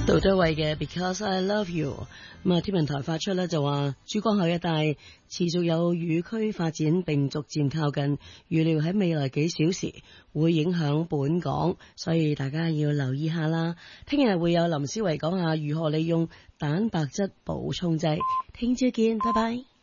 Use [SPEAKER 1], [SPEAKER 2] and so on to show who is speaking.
[SPEAKER 1] 杜德偉嘅 Because I Love You。咁啊，天文台發出呢就話珠江口一帶持續有雨區發展並逐漸靠近，預料喺未來幾小時會影響本港，所以大家要留意下啦。聽日會有林思維講下如何利用蛋白質補充劑。聽朝見，拜拜。